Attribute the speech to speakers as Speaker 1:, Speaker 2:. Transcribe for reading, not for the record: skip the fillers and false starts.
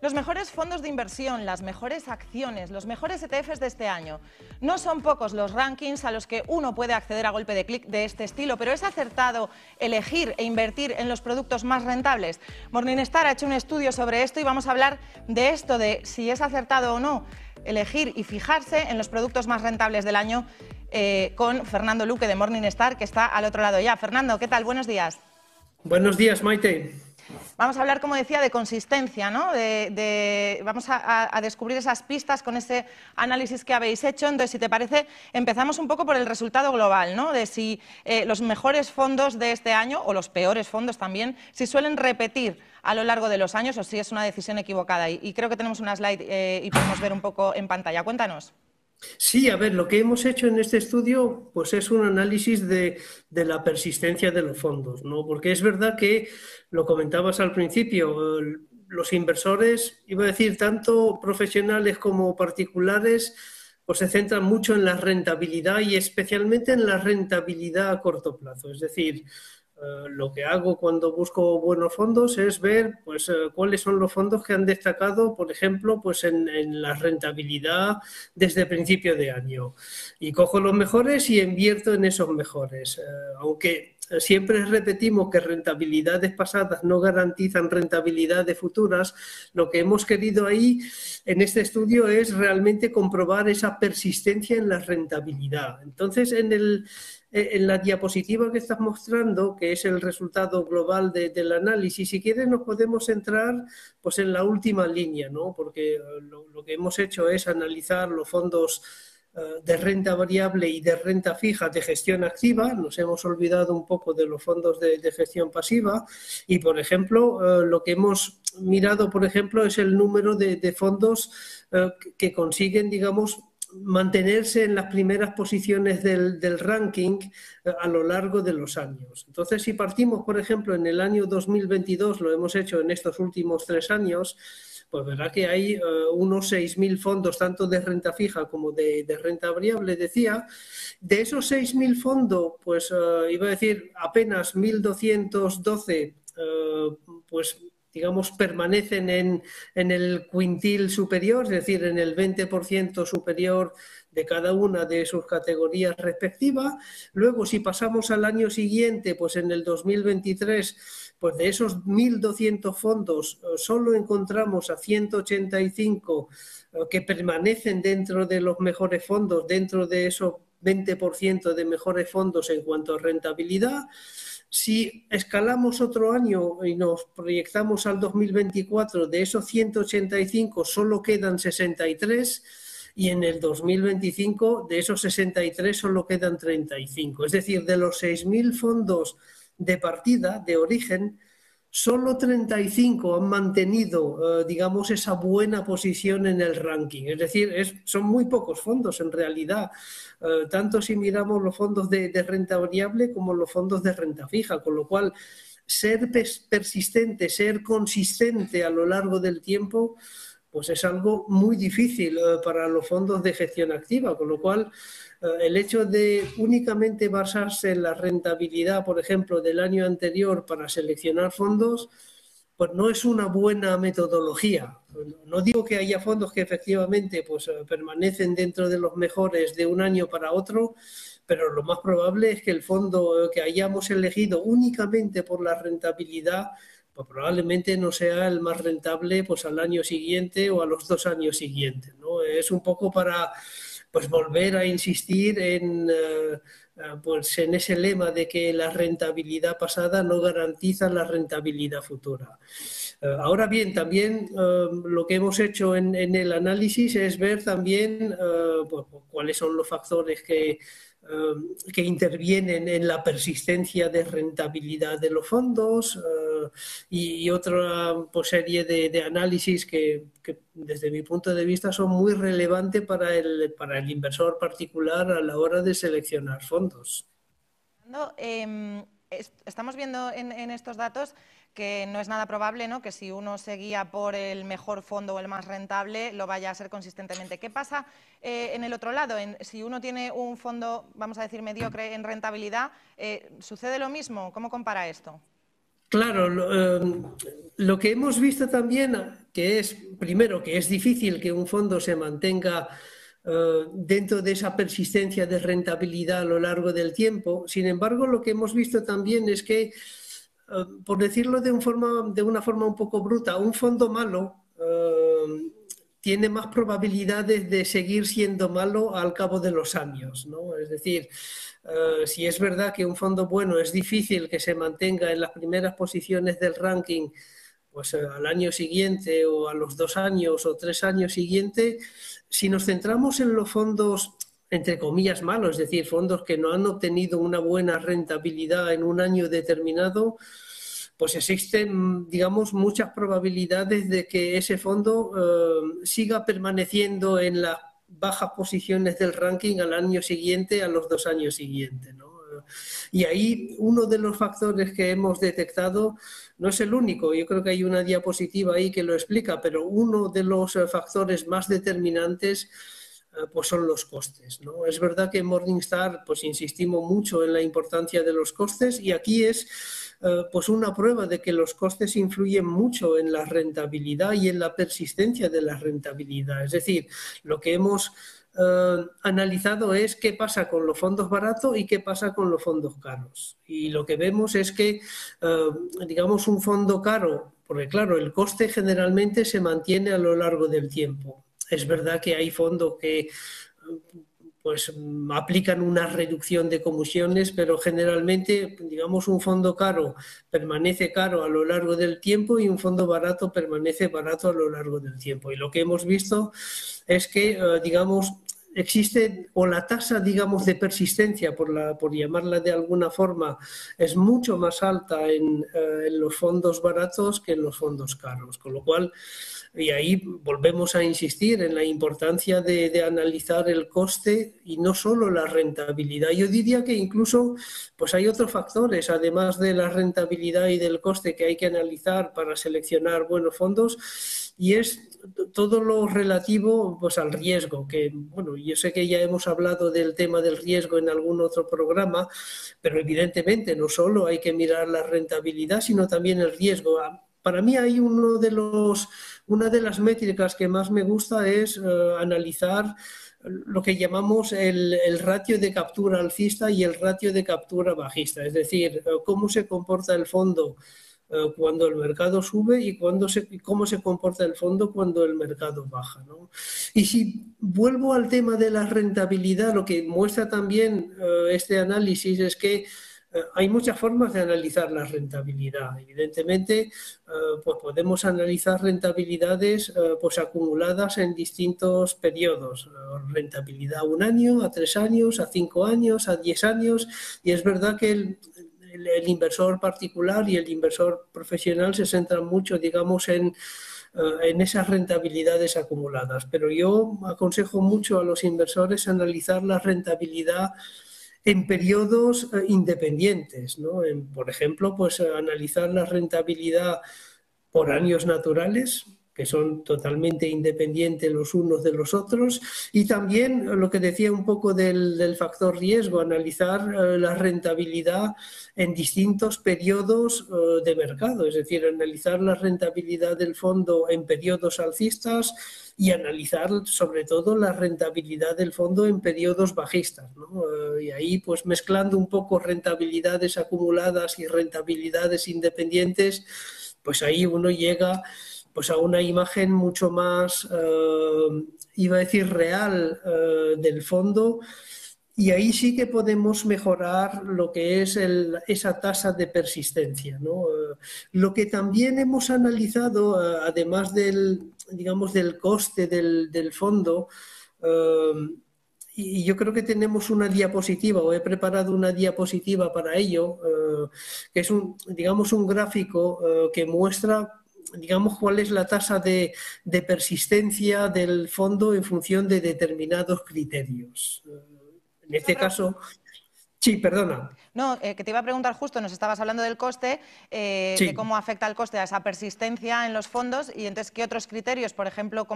Speaker 1: Los mejores fondos de inversión, las mejores acciones, los mejores ETFs de este año. No son pocos los rankings a los que uno puede acceder a golpe de clic de este estilo, pero ¿es acertado elegir e invertir en los productos más rentables? Morningstar ha hecho un estudio sobre esto y vamos a hablar de esto, de si es acertado o no elegir y fijarse en los productos más rentables del año con Fernando Luque de Morningstar, que está al otro lado ya. Fernando, ¿qué tal? Buenos días.
Speaker 2: Buenos días, Maite.
Speaker 1: Vamos a hablar, como decía, de consistencia, ¿no? Vamos a descubrir esas pistas con ese análisis que habéis hecho. Entonces, si te parece, empezamos un poco por el resultado global, ¿no? De si los mejores fondos de este año, o los peores fondos también, si suelen repetir a lo largo de los años o si es una decisión equivocada. Y creo que tenemos una slide y podemos ver un poco en pantalla. Cuéntanos.
Speaker 2: Sí, a ver, lo que hemos hecho en este estudio pues es un análisis de la persistencia de los fondos, ¿no? Porque es verdad que, lo comentabas al principio, los inversores, iba a decir, tanto profesionales como particulares, pues se centran mucho en la rentabilidad y especialmente en la rentabilidad a corto plazo. Es decir, lo que hago cuando busco buenos fondos es ver pues, cuáles son los fondos que han destacado, por ejemplo, pues en la rentabilidad desde principio de año. Y cojo los mejores y invierto en esos mejores. Aunque siempre repetimos que rentabilidades pasadas no garantizan rentabilidades futuras, lo que hemos querido ahí en este estudio es realmente comprobar esa persistencia en la rentabilidad. Entonces, en la diapositiva que estás mostrando, que es el resultado global del análisis, si quieres nos podemos centrar pues, en la última línea, ¿no? Porque lo que hemos hecho es analizar los fondos de renta variable y de renta fija de gestión activa. Nos hemos olvidado un poco de los fondos de gestión pasiva y, por ejemplo, lo que hemos mirado, por ejemplo, es el número de fondos que consiguen, digamos, mantenerse en las primeras posiciones del ranking a lo largo de los años. Entonces, si partimos, por ejemplo, en el año 2022, lo hemos hecho en estos últimos 3 años, pues verá que hay unos 6.000 fondos, tanto de renta fija como de renta variable, decía. De esos 6.000 fondos, pues iba a decir, apenas 1.212, pues digamos, permanecen en el quintil superior, es decir, en el 20% superior de cada una de sus categorías respectivas. Luego, si pasamos al año siguiente, pues en el 2023, pues de esos 1.200 fondos, solo encontramos a 185 que permanecen dentro de los mejores fondos, dentro de esos 20% de mejores fondos en cuanto a rentabilidad. Si escalamos otro año y nos proyectamos al 2024, de esos 185 solo quedan 63 y en el 2025 de esos 63 solo quedan 35. Es decir, de los 6.000 fondos de partida, de origen, solo 35 han mantenido, digamos, esa buena posición en el ranking. Es decir, son muy pocos fondos en realidad, tanto si miramos los fondos de renta variable como los fondos de renta fija, con lo cual ser persistente, ser consistente a lo largo del tiempo, pues es algo muy difícil para los fondos de gestión activa, con lo cual el hecho de únicamente basarse en la rentabilidad, por ejemplo, del año anterior para seleccionar fondos, pues no es una buena metodología. No digo que haya fondos que efectivamente pues, permanecen dentro de los mejores de un año para otro, pero lo más probable es que el fondo que hayamos elegido únicamente por la rentabilidad pues probablemente no sea el más rentable pues al año siguiente o a los 2 años siguientes, ¿no? Es un poco para pues volver a insistir pues en ese lema de que la rentabilidad pasada no garantiza la rentabilidad futura. Ahora bien, también lo que hemos hecho en el análisis es ver también pues, cuáles son los factores que intervienen en la persistencia de rentabilidad de los fondos y otra pues, serie de análisis que desde mi punto de vista son muy relevantes para el inversor particular a la hora de seleccionar fondos.
Speaker 1: Estamos viendo en estos datos que no es nada probable, ¿no?, que si uno se guía por el mejor fondo o el más rentable, lo vaya a ser consistentemente. ¿Qué pasa en el otro lado? Si uno tiene un fondo, vamos a decir, mediocre en rentabilidad, ¿sucede lo mismo? ¿Cómo compara esto?
Speaker 2: Claro, lo que hemos visto también, que es, primero, que es difícil que un fondo se mantenga dentro de esa persistencia de rentabilidad a lo largo del tiempo. Sin embargo, lo que hemos visto también es que, por decirlo de una forma un poco bruta, un fondo malo tiene más probabilidades de seguir siendo malo al cabo de los años, ¿no? Es decir, si es verdad que un fondo bueno es difícil que se mantenga en las primeras posiciones del ranking, pues al año siguiente o a los 2 años o 3 años siguientes, si nos centramos en los fondos, entre comillas, malos, es decir, fondos que no han obtenido una buena rentabilidad en un año determinado, pues existen, digamos, muchas probabilidades de que ese fondo siga permaneciendo en las bajas posiciones del ranking al año siguiente, a los 2 años siguientes, ¿no? Y ahí uno de los factores que hemos detectado, no es el único, yo creo que hay una diapositiva ahí que lo explica, pero uno de los factores más determinantes pues son los costes, ¿no? Es verdad que en Morningstar pues insistimos mucho en la importancia de los costes y aquí es pues una prueba de que los costes influyen mucho en la rentabilidad y en la persistencia de la rentabilidad. Es decir, lo que hemos analizado es qué pasa con los fondos baratos y qué pasa con los fondos caros. Y lo que vemos es que, digamos, un fondo caro, porque claro, el coste generalmente se mantiene a lo largo del tiempo. Es verdad que hay fondos que pues aplican una reducción de comisiones, pero generalmente, digamos, un fondo caro permanece caro a lo largo del tiempo y un fondo barato permanece barato a lo largo del tiempo. Y lo que hemos visto es que, digamos, existe, o la tasa, digamos, de persistencia, por llamarla de alguna forma, es mucho más alta en los fondos baratos que en los fondos caros, con lo cual, y ahí volvemos a insistir en la importancia de analizar el coste y no solo la rentabilidad. Yo diría que incluso pues hay otros factores, además de la rentabilidad y del coste, que hay que analizar para seleccionar buenos fondos, y es todo lo relativo pues al riesgo, que bueno, yo sé que ya hemos hablado del tema del riesgo en algún otro programa, pero evidentemente no solo hay que mirar la rentabilidad, sino también el riesgo. Para mí hay una de las métricas que más me gusta es analizar lo que llamamos el ratio de captura alcista y el ratio de captura bajista, es decir, cómo se comporta el fondo cuando el mercado sube y cómo se comporta el fondo cuando el mercado baja, ¿no? Y si vuelvo al tema de la rentabilidad, lo que muestra también este análisis es que hay muchas formas de analizar la rentabilidad. Evidentemente, pues podemos analizar rentabilidades pues acumuladas en distintos periodos. Rentabilidad a 1 año, a 3 años, a 5 años, a 10 años. Y es verdad que el inversor particular y el inversor profesional se centran mucho, digamos, en esas rentabilidades acumuladas. Pero yo aconsejo mucho a los inversores analizar la rentabilidad en periodos independientes, ¿no? Por ejemplo, pues analizar la rentabilidad por años naturales, que son totalmente independientes los unos de los otros, y también lo que decía un poco del factor riesgo, analizar la rentabilidad en distintos periodos de mercado, es decir, analizar la rentabilidad del fondo en periodos alcistas y analizar sobre todo la rentabilidad del fondo en periodos bajistas, ¿no? Y ahí pues mezclando un poco rentabilidades acumuladas y rentabilidades independientes, pues ahí uno llega pues a una imagen mucho más, iba a decir, real del fondo, y ahí sí que podemos mejorar lo que es esa tasa de persistencia, ¿no? Lo que también hemos analizado, además digamos, del coste del fondo, y yo creo que tenemos una diapositiva, o he preparado una diapositiva para ello, que es digamos, un gráfico que muestra, digamos, cuál es la tasa de persistencia del fondo en función de determinados criterios. En este caso, sí, perdona.
Speaker 1: No, que te iba a preguntar justo, nos estabas hablando del coste,
Speaker 2: Sí.
Speaker 1: de cómo afecta el coste a esa persistencia en los fondos y entonces, ¿qué otros criterios, por ejemplo,